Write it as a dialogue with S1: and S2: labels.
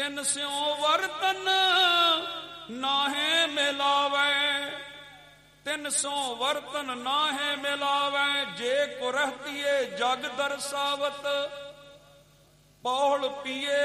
S1: ਤਿੰਨ ਸਿਉ ਵਰਤਨ ਨਾਹੇ ਮਿਲਾਵੈ, ਤਿੰਨ ਸੋ ਵਰਤਨ ਨਾਹੇ ਮਿਲਾਵੈ। ਜੇ ਕੋ ਰਹਤੀਏ ਜਗ ਦਰਸਾਵਤ, ਪੌਲ ਪੀਏ